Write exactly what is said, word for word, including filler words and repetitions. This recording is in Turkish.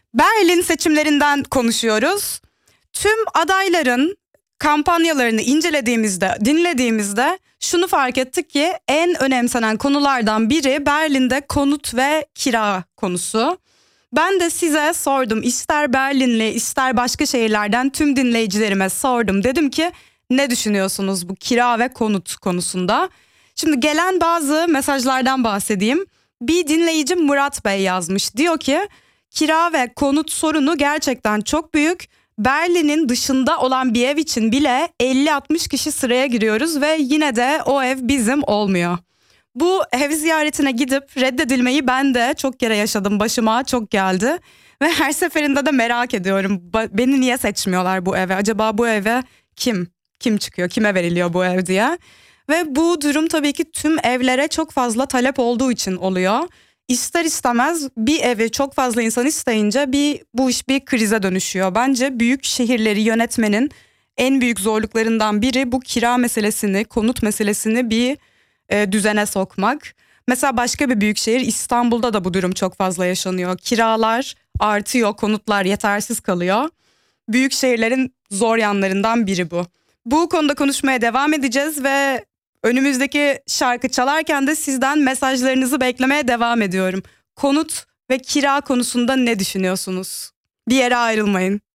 Berlin seçimlerinden konuşuyoruz. Tüm adayların kampanyalarını incelediğimizde, dinlediğimizde şunu fark ettik ki en önemsenen konulardan biri Berlin'de konut ve kira konusu. Ben de size sordum, ister Berlinli ister başka şehirlerden tüm dinleyicilerime sordum. Dedim ki ne düşünüyorsunuz bu kira ve konut konusunda? Şimdi gelen bazı mesajlardan bahsedeyim. Bir dinleyicim Murat Bey yazmış. Diyor ki kira ve konut sorunu gerçekten çok büyük. Berlin'in dışında olan bir ev için bile elli altmış kişi sıraya giriyoruz ve yine de o ev bizim olmuyor. Bu ev ziyaretine gidip reddedilmeyi ben de çok kere yaşadım, başıma çok geldi. Ve her seferinde de merak ediyorum, beni niye seçmiyorlar bu eve? Acaba bu eve kim, kim çıkıyor, kime veriliyor bu ev diye. Ve bu durum tabii ki tüm evlere çok fazla talep olduğu için oluyor. İster istemez bir evi çok fazla insan isteyince bir bu iş bir krize dönüşüyor. Bence büyük şehirleri yönetmenin en büyük zorluklarından biri bu kira meselesini, konut meselesini bir e, düzene sokmak. Mesela başka bir büyük şehir İstanbul'da da bu durum çok fazla yaşanıyor. Kiralar artıyor, konutlar yetersiz kalıyor. Büyük şehirlerin zor yanlarından biri bu. Bu konuda konuşmaya devam edeceğiz ve önümüzdeki şarkı çalarken de sizden mesajlarınızı beklemeye devam ediyorum. Konut ve kira konusunda ne düşünüyorsunuz? Bir yere ayrılmayın.